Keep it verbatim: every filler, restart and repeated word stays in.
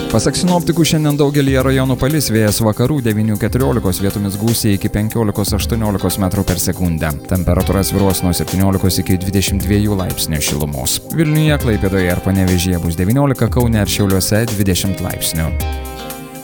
Pasak sinoptikų, šiandien daugelyje rajonų palis, vėjas vakarų devynių keturiolikos, vietomis gūsiai iki penkiolikos aštuoniolikos metrų per sekundę. Temperatūra svyruos nuo septyniolikos iki dvidešimt dviejų laipsnių šilumos. Vilniuje, Klaipėdoje ir Panevėžyje bus devyniolika, Kaune ir Šiauliuose dvidešimt laipsnių.